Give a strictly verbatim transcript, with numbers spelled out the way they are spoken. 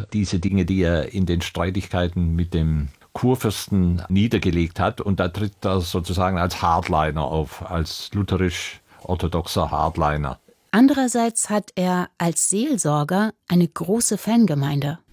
diese Dinge, die er in den Streitigkeiten mit dem Kurfürsten niedergelegt hat. Und da tritt er sozusagen als Hardliner auf, als lutherisch-orthodoxer Hardliner. Andererseits hat er als Seelsorger eine große Fangemeinde.